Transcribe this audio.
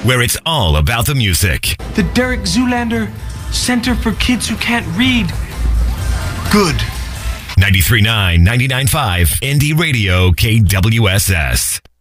where it's all about the music. The Derek Zoolander Center for Kids Who Can't Read. Good. 93.9, 99.5, Indie Radio, KWSS.